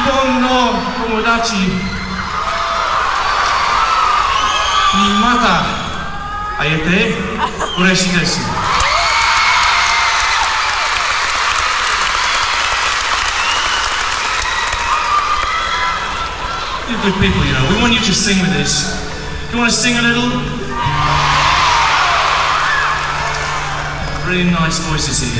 本の友達にまた会えて嬉しいです。You good people, you know. We want you to sing with us. Do you want to sing a little? Really nice voices here.